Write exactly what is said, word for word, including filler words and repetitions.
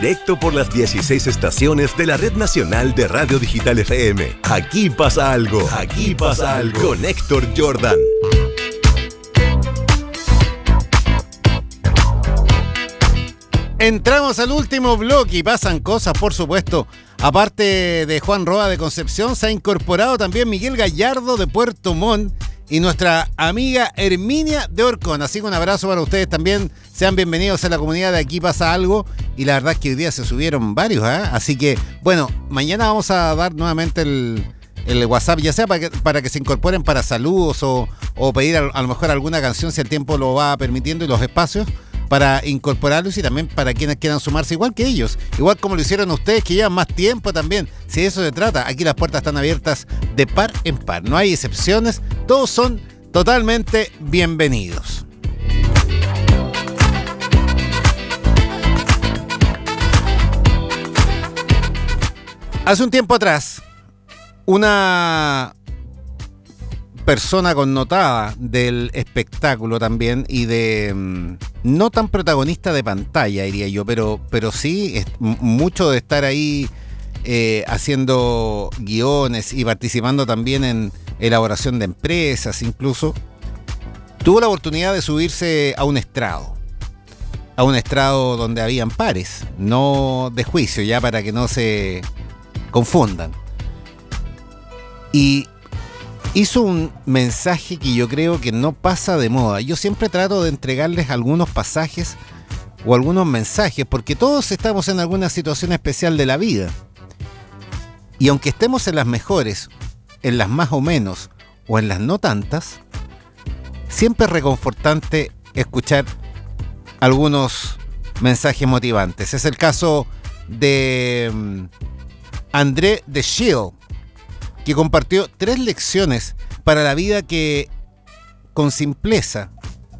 Directo por las dieciséis estaciones de la Red Nacional de Radio Digital F M. Aquí pasa algo. Aquí pasa algo. Con Héctor Jordan. Entramos al último bloque y pasan cosas, por supuesto. Aparte de Juan Roa de Concepción, se ha incorporado también Miguel Gallardo de Puerto Montt y nuestra amiga Herminia de Orcón. Así que un abrazo para ustedes también. Sean bienvenidos a la comunidad de Aquí Pasa Algo. Y la verdad es que hoy día se subieron varios, ¿eh? Así que, bueno, mañana vamos a dar nuevamente el, el WhatsApp, ya sea para que, para que se incorporen para saludos o, o pedir a, a lo mejor alguna canción si el tiempo lo va permitiendo y los espacios, para incorporarlos y también para quienes quieran sumarse igual que ellos, igual como lo hicieron ustedes que llevan más tiempo también. Si de eso se trata, aquí las puertas están abiertas de par en par, no hay excepciones, todos son totalmente bienvenidos. Hace un tiempo atrás, una persona connotada del espectáculo también y de mmm, no tan protagonista de pantalla, diría yo, pero, pero sí es, m- mucho de estar ahí eh, haciendo guiones y participando también en elaboración de empresas incluso, tuvo la oportunidad de subirse a un estrado, a un estrado donde habían pares, no de juicio, ya para que no se confundan. Y hizo un mensaje que yo creo que no pasa de moda. Yo siempre trato de entregarles algunos pasajes o algunos mensajes, porque todos estamos en alguna situación especial de la vida. Y aunque estemos en las mejores, en las más o menos, o en las no tantas, siempre es reconfortante escuchar algunos mensajes motivantes. Es el caso de um, André de Shield, que compartió tres lecciones para la vida que, con simpleza,